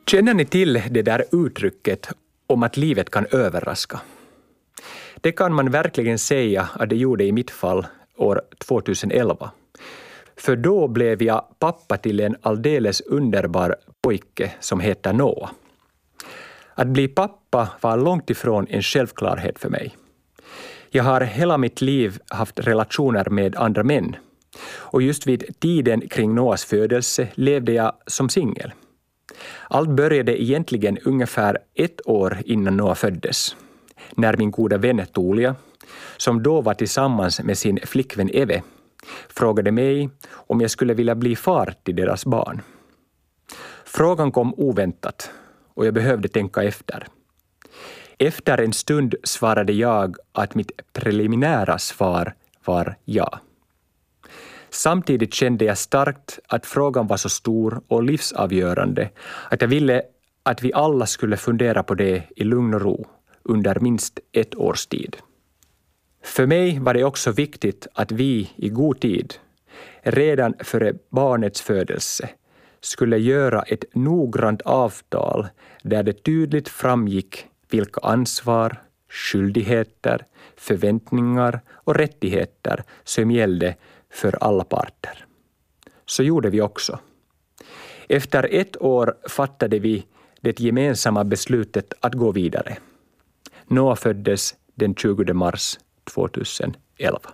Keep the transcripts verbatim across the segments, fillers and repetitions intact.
Känner ni till det där uttrycket om att livet kan överraska? Det kan man verkligen säga att det gjorde i mitt fall år tjugoelva. För då blev jag pappa till en alldeles underbar pojke som heter Noah. Att bli pappa var långt ifrån en självklarhet för mig. Jag har hela mitt liv haft relationer med andra män. Och just vid tiden kring Noahs födelse levde jag som singel. Allt började egentligen ungefär ett år innan Noah föddes. När min goda vän Tulia, som då var tillsammans med sin flickvän Eve, frågade mig om jag skulle vilja bli far till deras barn. Frågan kom oväntat och jag behövde tänka efter. Efter en stund svarade jag att mitt preliminära svar var ja. Samtidigt kände jag starkt att frågan var så stor och livsavgörande att jag ville att vi alla skulle fundera på det i lugn och ro under minst ett års tid. För mig var det också viktigt att vi i god tid, redan före barnets födelse, skulle göra ett noggrant avtal där det tydligt framgick vilka ansvar, skyldigheter, förväntningar och rättigheter som gällde för alla parter. Så gjorde vi också. Efter ett år fattade vi det gemensamma beslutet att gå vidare. Noah föddes den tjugonde mars tjugoelva.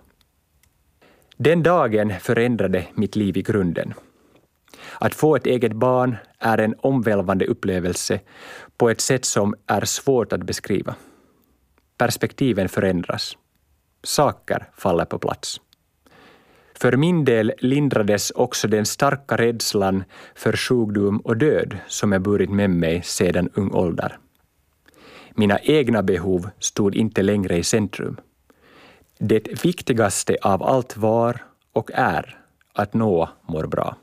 Den dagen förändrade mitt liv i grunden. Att få ett eget barn är en omvälvande upplevelse på ett sätt som är svårt att beskriva. Perspektiven förändras. Saker faller på plats. För min del lindrades också den starka rädslan för sjukdom och död som jag burit med mig sedan ung ålder. Mina egna behov stod inte längre i centrum. Det viktigaste av allt var och är att Noah mår bra.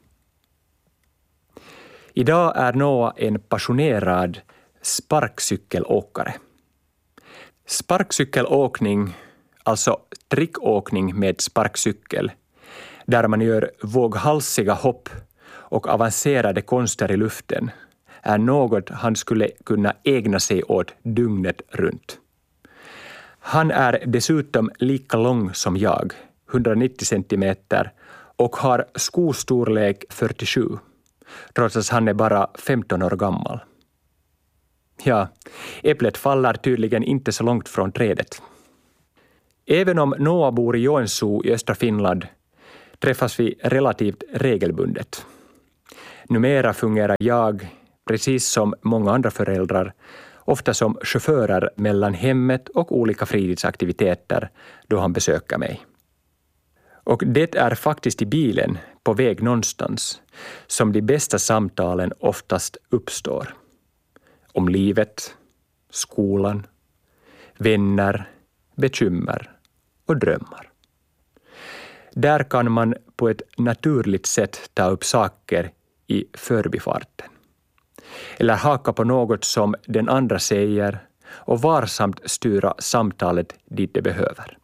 Idag är Noah en passionerad sparkcykelåkare. Sparkcykelåkning, alltså trickåkning med sparkcykel, där man gör våghalsiga hopp och avancerade konster i luften, är något han skulle kunna ägna sig åt dygnet runt. Han är dessutom lika lång som jag, hundranittio centimeter, och har skostorlek fyrtiosju, trots att han är bara femton år gammal. Ja, äpplet faller tydligen inte så långt från trädet. Även om Noah bor i Joensuu i östra Finland träffas vi relativt regelbundet. Numera fungerar jag, precis som många andra föräldrar, ofta som chaufförer mellan hemmet och olika fritidsaktiviteter då han besöker mig. Och det är faktiskt i bilen, på väg någonstans, som de bästa samtalen oftast uppstår. Om livet, skolan, vänner, bekymmer och drömmar. Där kan man på ett naturligt sätt ta upp saker i förbifarten. Eller haka på något som den andra säger och varsamt styra samtalet dit det behöver.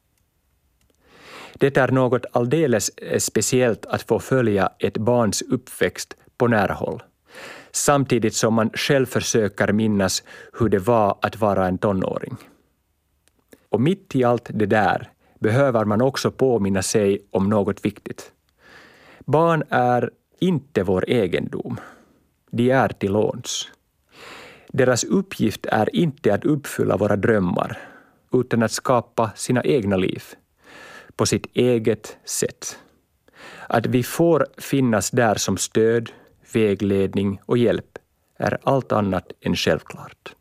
Det är något alldeles speciellt att få följa ett barns uppväxt på nära håll, samtidigt som man själv försöker minnas hur det var att vara en tonåring. Och mitt i allt det där behöver man också påminna sig om något viktigt. Barn är inte vår egendom. De är till låns. Deras uppgift är inte att uppfylla våra drömmar, utan att skapa sina egna liv på sitt eget sätt. Att vi får finnas där som stöd, vägledning och hjälp är allt annat än självklart.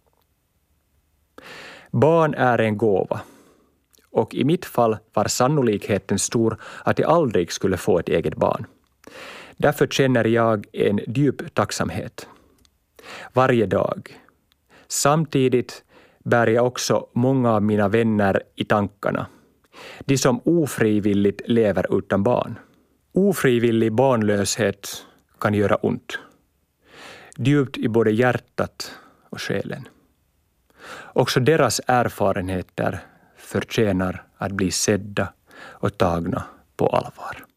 Barn är en gåva, och i mitt fall var sannolikheten stor att jag aldrig skulle få ett eget barn. Därför känner jag en djup tacksamhet. Varje dag. Samtidigt bär jag också många av mina vänner i tankarna. De som ofrivilligt lever utan barn. Ofrivillig barnlöshet kan göra ont. Djupt i både hjärtat och själen. Också deras erfarenheter förtjänar att bli sedda och tagna på allvar.